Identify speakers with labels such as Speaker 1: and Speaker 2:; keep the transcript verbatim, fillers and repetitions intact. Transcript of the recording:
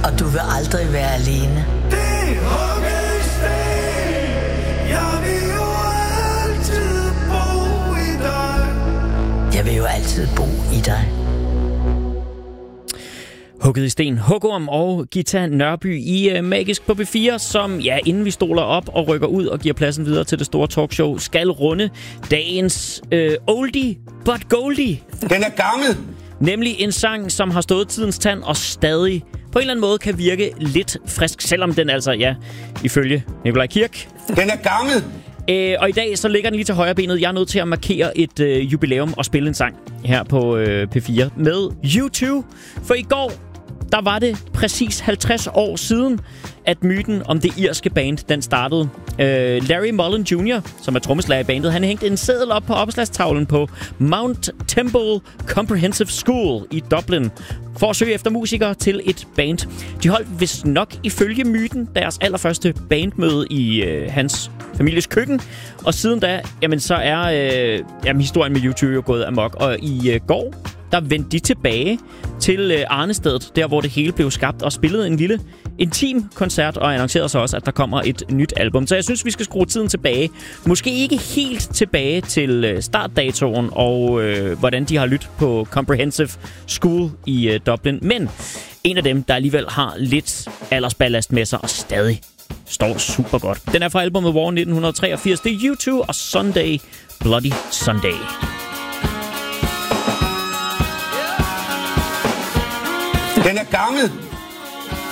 Speaker 1: og du vil aldrig være alene.
Speaker 2: Det hugget i sten, jeg vil jo altid bo i dig.
Speaker 1: Jeg vil jo altid bo i dig.
Speaker 3: Hugget i sten. Hugorm og Gita Nørby i uh, Magisk på P fire, som, ja, inden vi stoler op og rykker ud og giver pladsen videre til det store talkshow, skal runde dagens uh, oldie but goldie.
Speaker 2: Den er gammel.
Speaker 3: Nemlig en sang, som har stået tidens tand og stadig på en eller anden måde kan virke lidt frisk, selvom den altså, ja, ifølge Nikolaj Kirk.
Speaker 2: Den er gammel.
Speaker 3: Øh, og i dag så ligger den lige til højre benet. Jeg er nødt til at markere et øh, jubilæum og spille en sang her på øh, P fire med U to. For i går, der var det præcis halvtreds år siden, at myten om det irske band, den startede. Øh, Larry Mullen junior, som er trommeslager i bandet, han hængte en seddel op på opslagstavlen på Mount Temple Comprehensive School i Dublin for at søge efter musikere til et band. De holdt vist nok ifølge myten deres allerførste bandmøde i øh, hans families køkken. Og siden da, jamen, så er øh, jamen, historien med U to jo gået amok. Og i øh, går, der vendte de tilbage til øh, Arnestedet, der hvor det hele blev skabt, og spillede en lille intim koncert, og annoncerede så også, at der kommer et nyt album. Så jeg synes, vi skal skrue tiden tilbage. Måske ikke helt tilbage til øh, startdatoen, og øh, hvordan de har lyttet på Comprehensive School i øh, Dublin. Men en af dem, der alligevel har lidt aldersballast med sig, og stadig står super godt. Den er fra albumet War nitten treogfirs. Det er U to og Sunday, Bloody Sunday.
Speaker 2: Den er gammel.